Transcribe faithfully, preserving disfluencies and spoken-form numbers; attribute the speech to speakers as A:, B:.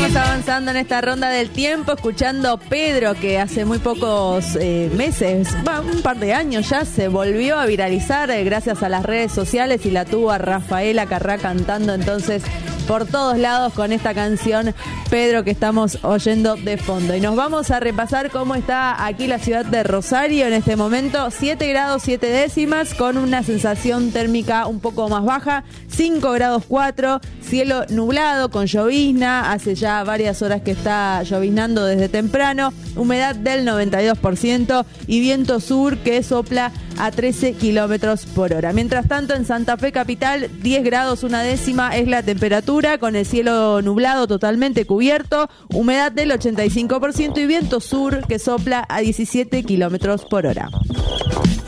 A: Seguimos avanzando en esta ronda del tiempo, escuchando Pedro, que hace muy pocos eh, meses, bueno, un par de años ya, se volvió a viralizar eh, gracias a las redes sociales y la tuvo a Rafaela Carrá cantando entonces por todos lados con esta canción Pedro que estamos oyendo de fondo. Y nos vamos a repasar cómo está aquí la ciudad de Rosario en este momento. siete grados siete décimas con una sensación térmica un poco más baja, cinco grados cuatro, cielo nublado con llovizna, hace ya varias horas que está lloviznando desde temprano, humedad del noventa y dos por ciento y viento sur que sopla a trece kilómetros por hora. Mientras tanto, en Santa Fe capital, diez grados una décima es la temperatura, con el cielo nublado totalmente cubierto, humedad del ochenta y cinco por ciento y viento sur que sopla a diecisiete kilómetros por hora.